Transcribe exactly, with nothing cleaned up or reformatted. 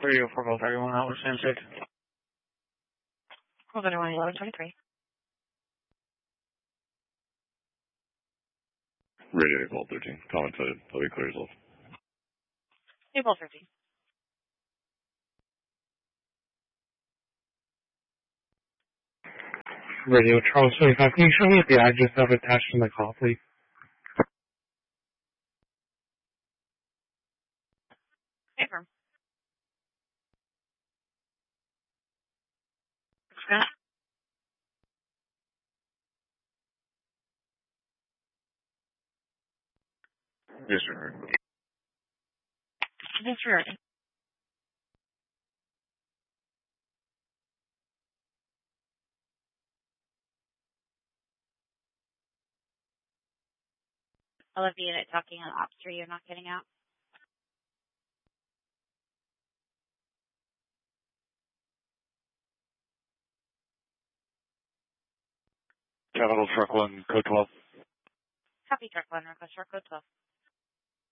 Radio for Gold thirty-one, Outlet Sam six. Gold thirty-one, eleven twenty-three. Radio to Gold thirteen. Commented. I'll be clear as well. April thirteen. Radio Charles twenty-five. Can you show me the address of attached in the call, please? Confirm. Scott? Disregard. Disregard. I love the unit talking on ops three. You're not getting out. Capital Truck one, code twelve. Copy truck one, request for code twelve.